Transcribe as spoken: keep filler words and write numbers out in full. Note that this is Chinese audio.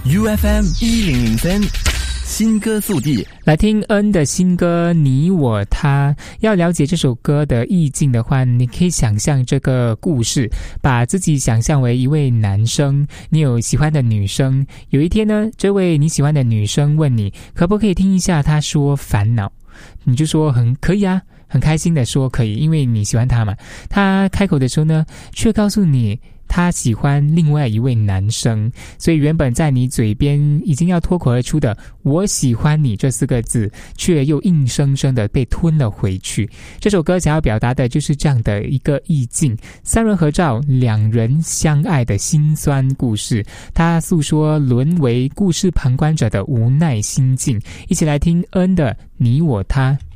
U F M 一零零三新歌速递， 来听恩的新歌《你我他》。要了解这首歌的意境的话，你可以想象这个故事，把自己想象为一位男生，你有喜欢的女生。有一天呢，这位你喜欢的女生问你，可不可以听一下她说烦恼？你就说很可以啊，很开心的说可以，因为你喜欢她嘛。她开口的时候呢，却告诉你他喜欢另外一位男生，所以原本在你嘴边已经要脱口而出的我喜欢你这四个字，却又硬生生的被吞了回去。这首歌想要表达的就是这样的一个意境，三人合照，两人相爱的辛酸故事，他诉说沦为故事旁观者的无奈心境。一起来听恩的你我他。